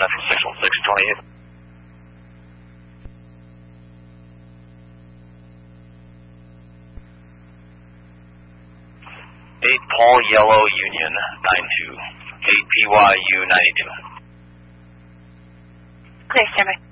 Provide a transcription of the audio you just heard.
nothing 61628. 8 Paul Yellow Union 92. 8 PYU 92. Clear, standby.